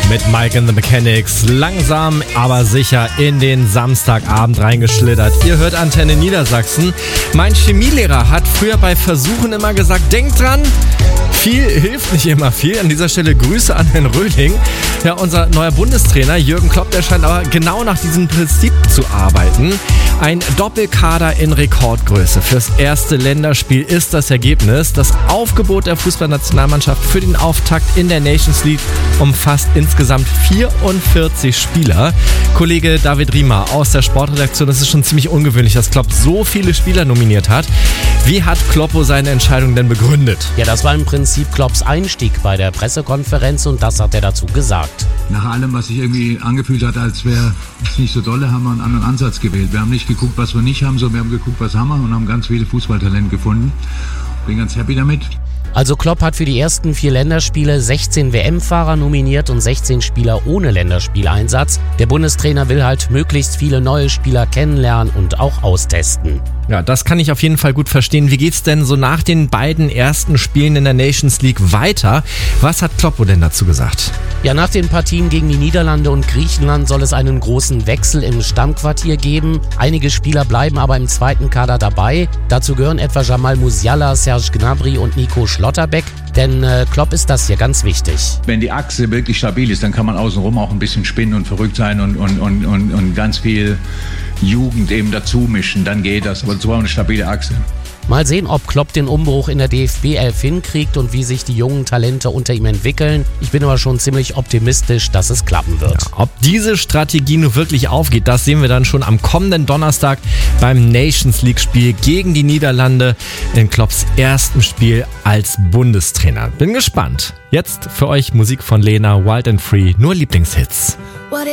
mit Mike and the Mechanics. Langsam, aber sicher in den Samstagabend reingeschlittert. Ihr hört Antenne Niedersachsen. Mein Chemielehrer hat früher bei Versuchen immer gesagt, denkt dran, viel hilft nicht immer viel. An dieser Stelle Grüße an Herrn Röhling. Ja, unser neuer Bundestrainer Jürgen Klopp, der scheint aber genau nach diesem Prinzip zu arbeiten. Ein Doppelkader in Rekordgröße fürs erste Länderspiel ist das Ergebnis. Das Aufgebot der Fußballnationalmannschaft für den Auftakt in der Nations League umfasst insgesamt 44 Spieler. Kollege David Riemer aus der Sportredaktion, das ist schon ziemlich ungewöhnlich, dass Klopp so viele Spieler nominiert hat. Wie hat Kloppo seine Entscheidung denn begründet? Ja, das war im Prinzip Klopps Einstieg bei der Pressekonferenz und das hat er dazu gesagt. Nach allem, was sich irgendwie angefühlt hat, als wäre es nicht so dolle, haben wir einen anderen Ansatz gewählt. Wir haben nicht geguckt, was wir nicht haben, sondern wir haben geguckt, was haben wir und haben ganz viele Fußballtalente gefunden. Bin ganz happy damit. Also Klopp hat für die ersten 4 Länderspiele 16 WM-Fahrer nominiert und 16 Spieler ohne Länderspieleinsatz. Der Bundestrainer will halt möglichst viele neue Spieler kennenlernen und auch austesten. Ja, das kann ich auf jeden Fall gut verstehen. Wie geht's denn so nach den beiden ersten Spielen in der Nations League weiter? Was hat Kloppo denn dazu gesagt? Ja, nach den Partien gegen die Niederlande und Griechenland soll es einen großen Wechsel im Stammquartier geben. Einige Spieler bleiben aber im zweiten Kader dabei. Dazu gehören etwa Jamal Musiala, Serge Gnabry und Nico Schlotterbeck. Denn Klopp ist das hier ganz wichtig. Wenn die Achse wirklich stabil ist, dann kann man außenrum auch ein bisschen spinnen und verrückt sein und ganz viel Jugend eben dazu mischen. Dann geht das. Aber so eine stabile Achse. Mal sehen, ob Klopp den Umbruch in der DFB 11 hinkriegt und wie sich die jungen Talente unter ihm entwickeln. Ich bin aber schon ziemlich optimistisch, dass es klappen wird. Ja, ob diese Strategie nun wirklich aufgeht, das sehen wir dann schon am kommenden Donnerstag beim Nations League Spiel gegen die Niederlande in Klopps ersten Spiel als Bundestrainer. Bin gespannt. Jetzt für euch Musik von Lena, Wild and Free, nur Lieblingshits.